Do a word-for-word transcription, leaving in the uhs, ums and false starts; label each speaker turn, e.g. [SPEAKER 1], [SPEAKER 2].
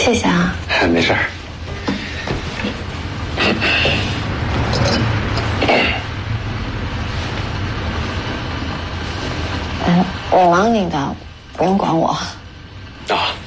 [SPEAKER 1] 谢谢啊。
[SPEAKER 2] 没事儿。
[SPEAKER 1] 嗯，我忙你的，不用管我。
[SPEAKER 2] 啊。